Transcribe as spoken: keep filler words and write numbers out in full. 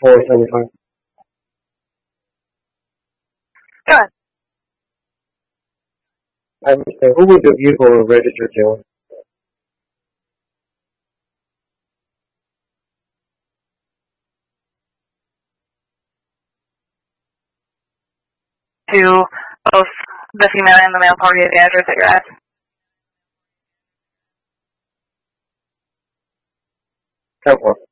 four seventy-five. Go ahead. I would say, who was the vehicle registered to? To both the female and the male party at the address that you're at. ten four.